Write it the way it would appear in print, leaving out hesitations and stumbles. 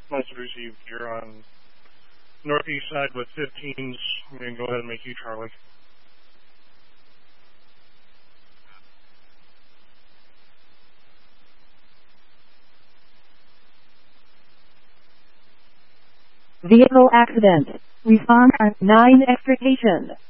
Message received. You're on northeast side with 15s. I'm going to go ahead and make you Charlie. Vehicle accident. Response 9 expectation.